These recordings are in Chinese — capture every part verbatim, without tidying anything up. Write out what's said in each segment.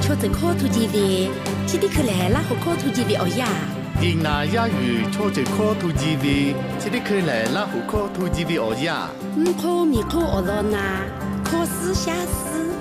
戳整科突击的，这里可来拉和科突击的哦呀。 印那亚语戳整科突击的，这里可来拉和科突击的哦呀。 嗯，科米科哦罗那，科斯下斯。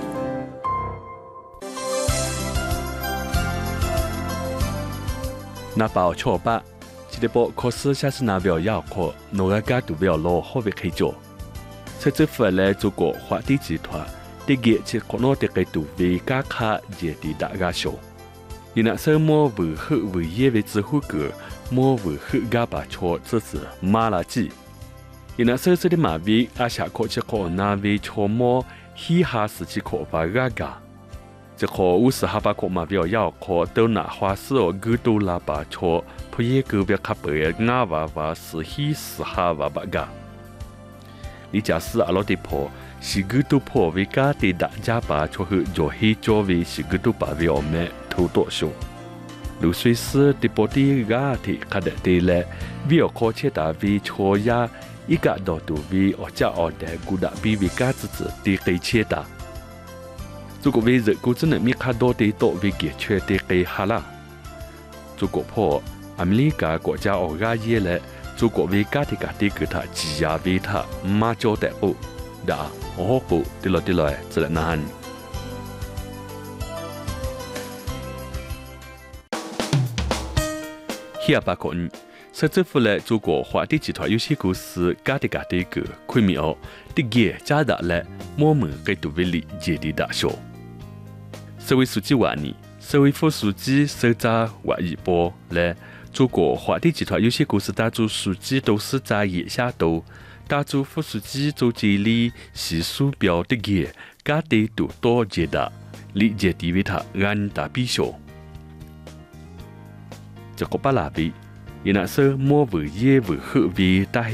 那包错吧，这里包科斯下斯那表要科，诺个家都表罗好为开做。这政府来做过华地集团。第几次可能得给杜维加卡接地大家说，伊那什么为何为业为之后个，么为何加把错这是马拉基，伊那什么的马维阿下可吃可那维错么，嘻哈时期可把嘎嘎，这可五十哈巴可马维要可都拿花式哦，个都拉把错，不也个别卡白牙娃娃是嘻是哈娃娃嘎，你假使阿罗地婆。是个都破为家的大家把出去做黑作为是个都把为我们偷多少。如随时的波的家的看得的嘞，为了靠切大为错呀，一个到都为我家我的古大比为家子子的给切大。如果为日古真的米卡多的多为解决的给哈啦。如果破阿美利加国家我家也嘞，如果为家的家的给他挤压为他马交代不。đã hô cụ đi lòi đi lòi sẽ lại nàn khi bà con sở政府来中国华地集团有些公司家的家的个亏米哦的业加大来我们给杜维里接的大小社会书记话呢社会副书记社长话一波来中国华地集团有些公司大主书记都是在腋下头大主副书记周经理是书标的嘢，家底都多接的，理解地位他按大比小。这个巴拉比，伊那是莫为业为何为大。